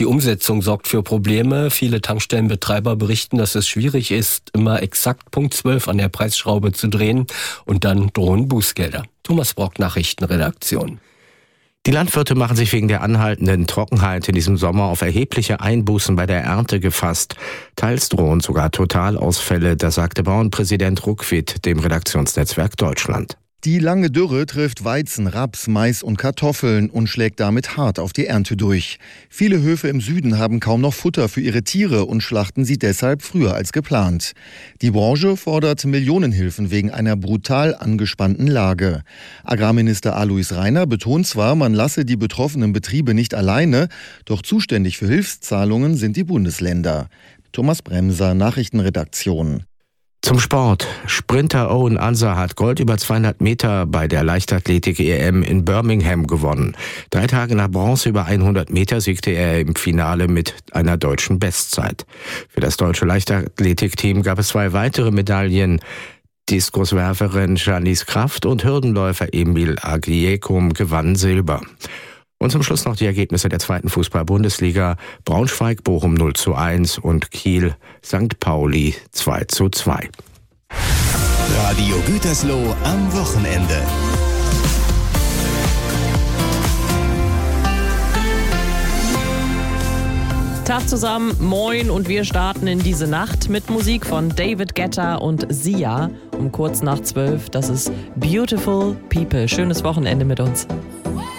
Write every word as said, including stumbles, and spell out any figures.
Die Umsetzung sorgt für Probleme. Viele Tankstellenbetreiber berichten, dass es schwierig ist, immer exakt Punkt zwölf an der Preisschraube zu drehen, und dann drohen Bußgelder. Thomas Brock, Nachrichtenredaktion. Die Landwirte machen sich wegen der anhaltenden Trockenheit in diesem Sommer auf erhebliche Einbußen bei der Ernte gefasst. Teils drohen sogar Totalausfälle, das sagte Bauernpräsident Ruckwied dem Redaktionsnetzwerk Deutschland. Die lange Dürre trifft Weizen, Raps, Mais und Kartoffeln und schlägt damit hart auf die Ernte durch. Viele Höfe im Süden haben kaum noch Futter für ihre Tiere und schlachten sie deshalb früher als geplant. Die Branche fordert Millionenhilfen wegen einer brutal angespannten Lage. Agrarminister Alois Rainer betont zwar, man lasse die betroffenen Betriebe nicht alleine, doch zuständig für Hilfszahlungen sind die Bundesländer. Thomas Bremser, Nachrichtenredaktion. Zum Sport. Sprinter Owen Ansa hat Gold über zweihundert Meter bei der Leichtathletik-E M in Birmingham gewonnen. Drei Tage nach Bronze über hundert Meter siegte er im Finale mit einer deutschen Bestzeit. Für das deutsche Leichtathletikteam gab es zwei weitere Medaillen. Diskuswerferin Janice Kraft und Hürdenläufer Emil Agiekum gewannen Silber. Und zum Schluss noch die Ergebnisse der zweiten Fußball-Bundesliga. Braunschweig, Bochum null zu eins und Kiel, Sankt Pauli zwei zu zwei. Radio Gütersloh am Wochenende. Tag zusammen, moin, und wir starten in diese Nacht mit Musik von David Guetta und Sia um kurz nach zwölf. Das ist Beautiful People. Schönes Wochenende mit uns.